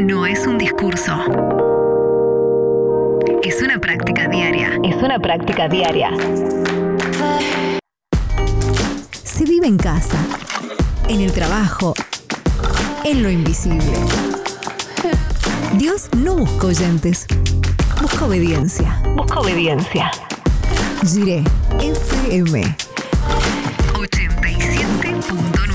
no es un discurso. Es una práctica diaria. Es una práctica diaria. Se vive en casa, en el trabajo, en lo invisible. Dios no busca oyentes, busca obediencia. Busca obediencia. Jiré FM 87.9